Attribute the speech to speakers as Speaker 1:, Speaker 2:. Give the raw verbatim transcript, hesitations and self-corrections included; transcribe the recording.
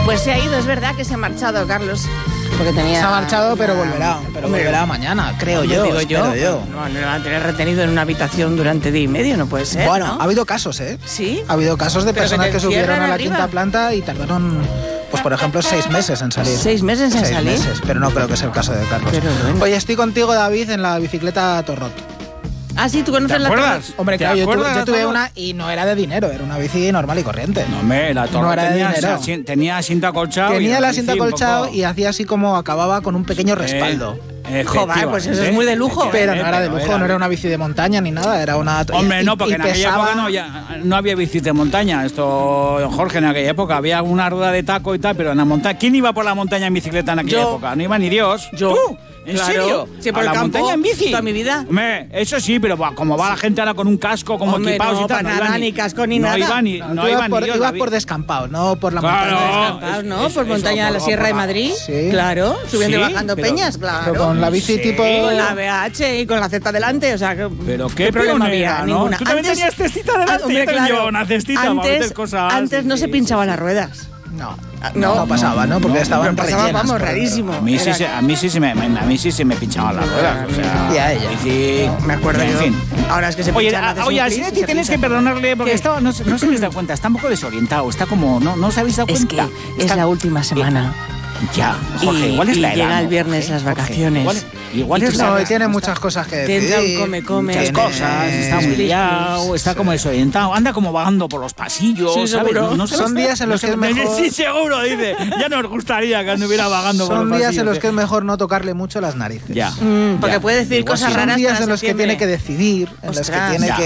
Speaker 1: Pues se ha ido, es verdad que se ha marchado, Carlos. Porque tenía...
Speaker 2: Se ha marchado, pero volverá. Pero volverá mañana, creo yo.
Speaker 1: Digo yo.
Speaker 2: yo.
Speaker 1: No, no lo van a tener retenido en una habitación durante día y medio, no puede ser.
Speaker 2: Bueno,
Speaker 1: ¿no?
Speaker 2: ha habido casos, ¿eh?
Speaker 1: Sí.
Speaker 2: Ha habido casos de
Speaker 1: Pero
Speaker 2: personas
Speaker 1: que
Speaker 2: que,
Speaker 1: te
Speaker 2: subieron a la
Speaker 1: arriba.
Speaker 2: quinta planta y tardaron, pues por ejemplo, seis meses en salir.
Speaker 1: ¿Seis meses en
Speaker 2: seis
Speaker 1: salir?
Speaker 2: Meses, pero no creo que sea el caso de Carlos.
Speaker 1: Pero bueno.
Speaker 2: Oye, estoy contigo, David, en la bicicleta Torrot.
Speaker 1: Ah, sí, ¿tú conoces
Speaker 3: ¿Te
Speaker 1: la
Speaker 3: acuerdas?
Speaker 1: Torre?
Speaker 2: Hombre,
Speaker 3: ¿Te
Speaker 2: claro, yo tuve,
Speaker 3: acuerdas
Speaker 2: yo
Speaker 3: de
Speaker 2: tuve
Speaker 3: Torrot?
Speaker 2: una y no era de dinero, era una bici normal y corriente.
Speaker 3: No, hombre, la torre
Speaker 2: No era de
Speaker 3: tenía,
Speaker 2: dinero.
Speaker 3: asi- tenía asiento acolchado. y
Speaker 2: Tenía
Speaker 3: la
Speaker 2: el
Speaker 3: bici
Speaker 2: asiento
Speaker 3: un
Speaker 2: acolchado
Speaker 3: poco-
Speaker 2: y hacía así como acababa con un pequeño respaldo.
Speaker 3: Eh,
Speaker 1: Joder, pues eso es
Speaker 3: efectivamente,
Speaker 1: muy de lujo.
Speaker 2: Pero no era de
Speaker 3: pero
Speaker 2: lujo, no era una bici de montaña ni nada, era una...
Speaker 3: Hombre,
Speaker 2: y-
Speaker 3: no, porque
Speaker 2: y
Speaker 3: en aquella
Speaker 2: pesaba-
Speaker 3: época no, ya, no había bicis de montaña. Esto, Jorge, en aquella época había una rueda de taco y tal, pero en la montaña... ¿Quién iba por la montaña en bicicleta en aquella
Speaker 1: Yo.
Speaker 3: época? No iba ni Dios.
Speaker 1: Yo.
Speaker 3: ¿Tú? ¿En
Speaker 1: Claro.
Speaker 3: serio?
Speaker 1: Sí, por
Speaker 3: ¿A
Speaker 1: el
Speaker 3: la
Speaker 1: campo
Speaker 3: montaña en bici?
Speaker 1: toda mi vida.
Speaker 3: Hombre, eso sí, pero va, como va la gente ahora con un casco, como
Speaker 1: Hombre,
Speaker 3: equipados
Speaker 1: no,
Speaker 3: y tal.
Speaker 1: para
Speaker 3: iba
Speaker 1: nada, ni casco ni
Speaker 3: no
Speaker 1: nada.
Speaker 3: Iba ni,
Speaker 2: No,
Speaker 3: no,
Speaker 2: tú
Speaker 3: iba
Speaker 2: ibas por,
Speaker 3: ni Dios,
Speaker 2: ibas
Speaker 3: David.
Speaker 2: por descampado, no por la
Speaker 3: Claro.
Speaker 2: montaña.
Speaker 1: Descampados, ¿no?
Speaker 3: Es-
Speaker 1: por
Speaker 3: eso,
Speaker 1: montaña de la
Speaker 3: por-
Speaker 1: Sierra de
Speaker 3: por la-
Speaker 1: Madrid.
Speaker 2: Sí.
Speaker 1: Claro, subiendo
Speaker 3: Sí,
Speaker 1: y bajando
Speaker 3: pero-
Speaker 1: peñas, claro.
Speaker 2: Pero con la bici
Speaker 3: Sí.
Speaker 2: tipo...
Speaker 1: Con la B H y con la Z delante, o sea, que,
Speaker 3: Pero qué,
Speaker 1: problema
Speaker 3: pionera,
Speaker 1: había,
Speaker 3: ¿no?
Speaker 1: ninguna.
Speaker 3: Tú también tenías cestita delante,
Speaker 1: Ah, hombre,
Speaker 3: yo también
Speaker 1: claro.
Speaker 3: llevaba una cestita para meter
Speaker 1: Antes,
Speaker 3: cosas,
Speaker 1: antes no
Speaker 3: sí,
Speaker 1: se
Speaker 3: sí,
Speaker 1: pinchaban
Speaker 3: sí,
Speaker 1: las
Speaker 3: sí.
Speaker 1: ruedas.
Speaker 2: No,
Speaker 1: No,
Speaker 2: no, pasaba, ¿no? Porque
Speaker 3: no,
Speaker 2: estaban
Speaker 1: pero pasaba,
Speaker 2: rellenas
Speaker 1: vamos,
Speaker 2: por dentro.
Speaker 1: rarísimo.
Speaker 3: A mí sí,
Speaker 1: Era-
Speaker 3: se, a mí sí se me, a mí sí se me pinchaban las ruedas, o sea,
Speaker 2: Y a ella.
Speaker 3: bici-
Speaker 1: Me acuerdo
Speaker 3: en
Speaker 1: yo.
Speaker 3: fin.
Speaker 1: Ahora es que se
Speaker 3: Oye,
Speaker 1: pinchan,
Speaker 3: a-
Speaker 1: haces
Speaker 3: oye,
Speaker 1: un
Speaker 3: al
Speaker 1: plis y
Speaker 3: Sinetti
Speaker 1: se
Speaker 3: tienes que
Speaker 1: pinchan.
Speaker 3: perdonarle porque
Speaker 1: ¿Qué?
Speaker 3: estaba, no, se- no se les da cuenta, está un poco desorientado, está como, no, no os habéis dado
Speaker 1: Es que
Speaker 3: cuenta.
Speaker 1: es
Speaker 3: Está-
Speaker 1: la última semana.
Speaker 3: Ya, Jorge,
Speaker 1: Y-
Speaker 3: igual es
Speaker 1: y
Speaker 3: la edad,
Speaker 1: llega el
Speaker 3: ¿no,
Speaker 1: viernes
Speaker 3: Jorge?
Speaker 1: las
Speaker 3: Jorge,
Speaker 1: vacaciones.
Speaker 3: Igual, igual
Speaker 1: Y
Speaker 3: es
Speaker 1: tú
Speaker 3: la
Speaker 2: No,
Speaker 3: edad.
Speaker 2: y tiene muchas cosas que decir.
Speaker 1: Tendrá un come, come.
Speaker 2: Tiene-
Speaker 3: Muchas cosas, está muy
Speaker 1: Split,
Speaker 3: liado,
Speaker 1: split.
Speaker 3: está como desorientado, anda como vagando por los pasillos,
Speaker 1: Sí,
Speaker 3: ¿sabes?
Speaker 1: seguro.
Speaker 3: No se
Speaker 2: Son
Speaker 3: ve-
Speaker 2: días en
Speaker 3: no
Speaker 2: los
Speaker 3: se
Speaker 2: que es
Speaker 3: ve-
Speaker 2: mejor-
Speaker 3: Sí, seguro, dice. Ya nos gustaría que anduviera vagando por los
Speaker 2: Son
Speaker 3: pasillos.
Speaker 2: días en los
Speaker 3: ¿eh?
Speaker 2: que es mejor no tocarle mucho las narices.
Speaker 3: Ya.
Speaker 1: Mm, porque
Speaker 3: Ya.
Speaker 1: puede decir
Speaker 3: Igual
Speaker 1: cosas
Speaker 3: sí.
Speaker 2: Son
Speaker 1: raras
Speaker 2: días
Speaker 1: para
Speaker 2: en los que
Speaker 1: septiembre.
Speaker 2: tiene que decidir, en los que
Speaker 1: Ostras.
Speaker 2: tiene
Speaker 3: Ya.
Speaker 2: que